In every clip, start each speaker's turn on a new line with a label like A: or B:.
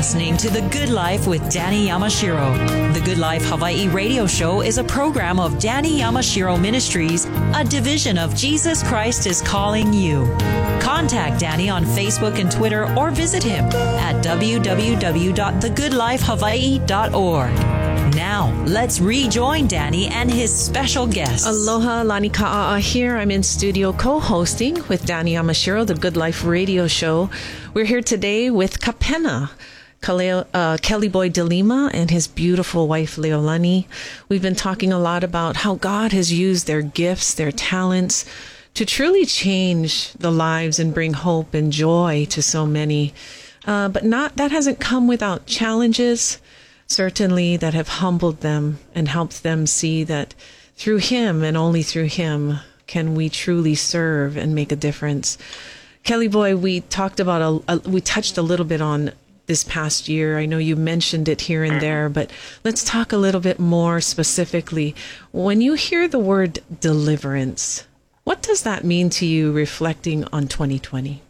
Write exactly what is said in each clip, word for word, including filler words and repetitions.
A: listening to The Good Life with Danny Yamashiro. The Good Life Hawaii radio show is a program of Danny Yamashiro Ministries, a division of Jesus Christ is Calling You. Contact Danny on Facebook and Twitter or visit him at w w w dot the good life hawaii dot org. Now, let's rejoin Danny and his special guests.
B: Aloha, Lani Ka'a'a here. I'm in studio co-hosting with Danny Yamashiro, the Good Life radio show. We're here today with Kapena, Kaleo, uh, Kelly Boy DeLima, and his beautiful wife, Leolani. We've been talking a lot about how God has used their gifts, their talents, to truly change the lives and bring hope and joy to so many. Uh, but not that hasn't come without challenges, certainly, that have humbled them and helped them see that through Him and only through Him can we truly serve and make a difference. Kelly Boy, we talked about, a, a, we touched a little bit on this past year. I know you mentioned it here and there, but let's talk a little bit more specifically. When you hear the word deliverance, what does that mean to you reflecting on twenty twenty?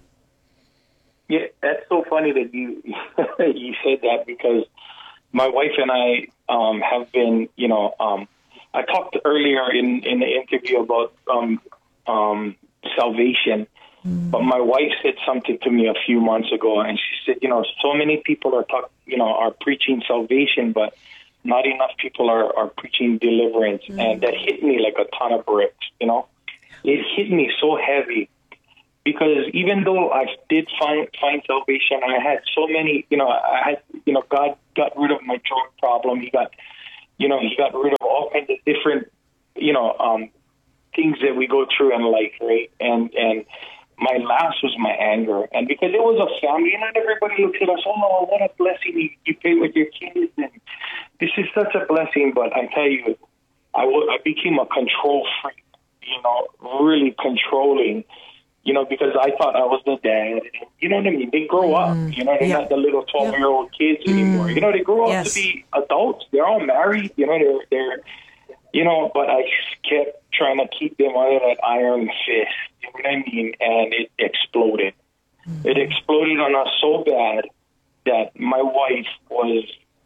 C: Yeah, that's so funny that you you said that, because my wife and I um, have been, you know, um, I talked earlier in, in the interview about um, um, salvation, mm. but my wife said something to me a few months ago, and she said, you know, so many people are talk, you know, are preaching salvation, but not enough people are, are preaching deliverance, mm. and that hit me like a ton of bricks, you know. It hit me so heavy. Because even though I did find find salvation, I had so many, you know, I had, you know, God got rid of my drug problem. He got, you know, He got rid of all kinds of different, you know, um, things that we go through in life, right? And and my last was my anger, and because it was a family, and not everybody looks at us, oh, what a blessing you, you pay with your kids, and this is such a blessing. But I tell you, I, w- I became a control freak, you know, really controlling. You know, because I thought I was the dad. You know what I mean? They grow up. Mm, you know, they're yeah. not the little twelve-year-old yeah. kids anymore. Mm, you know, they grow up yes. to be adults. They're all married. You know, they're, they're, you know, but I kept trying to keep them under that iron fist. You know what I mean? And it exploded. Mm. It exploded on us so bad that my wife was,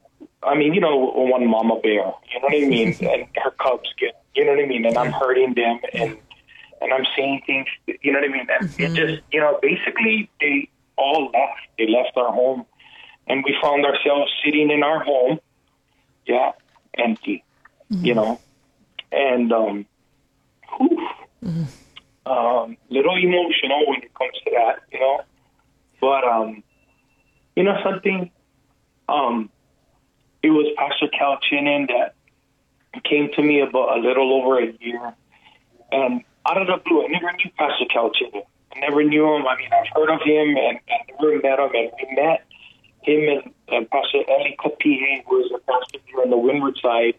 C: I mean, you know, one mama bear. You know what I mean? And her cubs get, you know what I mean? And I'm hurting them, and And I'm saying things, you know what I mean? And mm-hmm. it just, you know, basically they all left. They left our home, and we found ourselves sitting in our home, yeah, empty, mm-hmm. you know, and um, whew, mm-hmm. um, little emotional when it comes to that, you know. But um, you know something, um, it was Pastor Cal Chinen that came to me about a little over a year, and out of the blue, I never knew Pastor Cal Chinen. I never knew him. I mean, I've heard of him, and I never met him. And we met him and, and Pastor Eli Kapihe, who was a pastor here on the Windward side.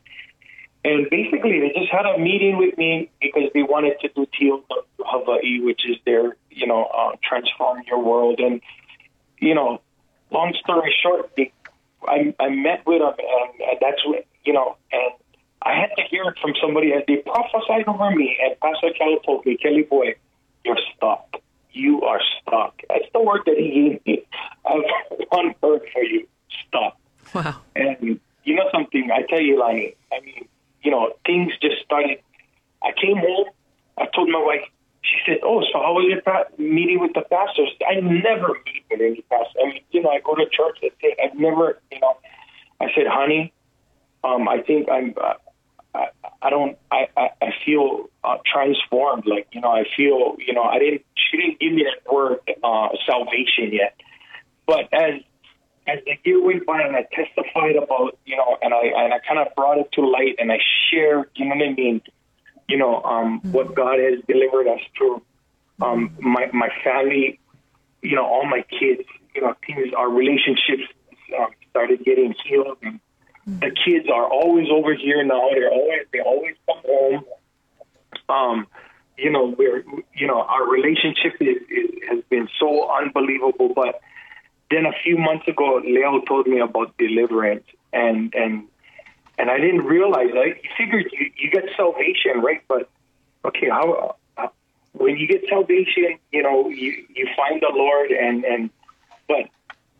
C: And basically, they just had a meeting with me because they wanted to do T O Hawaii, which is their, you know, uh, transform your world. And, you know, long story short, they, I, I met with them, and, and that's what, you know, and I had to hear it from somebody as they prophesied over me, and Pastor Kelly told me, Kelly Boy, you're stuck. You are stuck. That's the word that he gave me. I've one word for you, stuck.
B: Wow.
C: And you know something, I tell you, Lani, I mean, you know, things just started. I came home, I told my wife, she said, oh, so how was your pa- meeting with the pastors? I never meet with any pastor. I mean, you know, I go to church, I've never, you know, I said, honey, um, I think I'm, uh, I, I don't, I, I, I feel uh, transformed. Like, you know, I feel, you know, I didn't, she didn't give me that word, uh, salvation yet. But as, as the year went by and I testified about, you know, and I, and I kind of brought it to light and I shared, you know what I mean? You know, um, mm-hmm. what God has delivered us through, um, my, my family, you know, all my kids, you know, things, our relationships um, started getting healed, and the kids are always over here now. They're always, they always come home. Um, you know, we're, you know, our relationship is, is, has been so unbelievable. But then a few months ago, Leo told me about deliverance, and, and, and I didn't realize, I figured you, you get salvation, right? But okay, how, how, when you get salvation, you know, you, you find the Lord, and, and, but, you know, I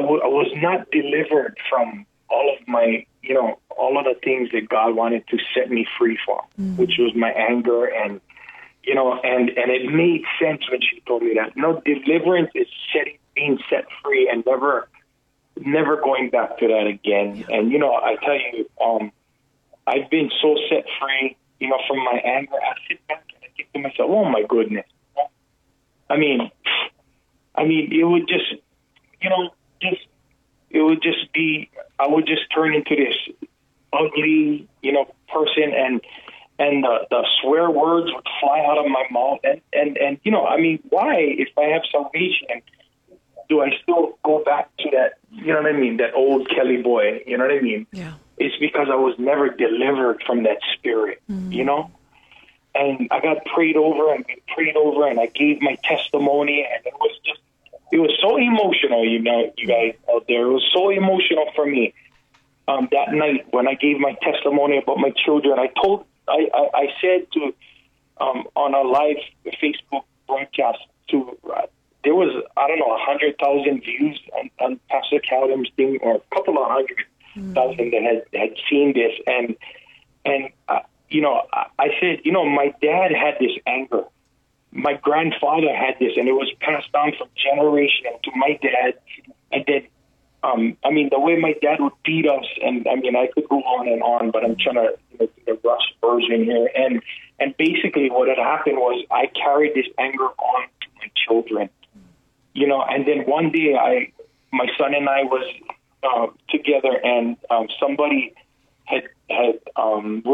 C: w- I was not delivered from all of my, you know, all of the things that God wanted to set me free from, mm. which was my anger and, you know, and, and it made sense when she told me that. No, deliverance is setting, being set free and never, never going back to that again. Yeah. And, you know, I tell you, um, I've been so set free, you know, from my anger. I sit back and I think to myself, oh my goodness. I mean, I mean, it would just, you know, just, it would just be, I would just turn into this ugly, you know, person, and and the, the swear words would fly out of my mouth. And, and, and, you know, I mean, why, if I have salvation, do I still go back to that, you know what I mean, that old Kelly boy, you know what I mean?
B: Yeah.
C: It's because I was never delivered from that spirit, mm-hmm. you know? And I got prayed over and prayed over, and I gave my testimony, and it was just, it was so emotional, you know, you guys out there. It was so emotional for me um, that night when I gave my testimony about my children. I told, I, I, I said to, um, on a live Facebook broadcast, to uh, there was, I don't know, one hundred thousand views on, on Pastor Callum's thing, or a couple of hundred mm. thousand that had, had seen this. And, and uh, you know, I, I said, you know, my dad had this anger. My grandfather had this, and it was passed down from generation to my dad. And then, um, I mean, the way my dad would beat us, and I mean, I could go on and on, but I'm trying to, you know, do the rush version here. And and basically, what had happened was I carried this anger on to my children, you know. And then one day, I, my son and I was uh, together, and um, somebody had had um,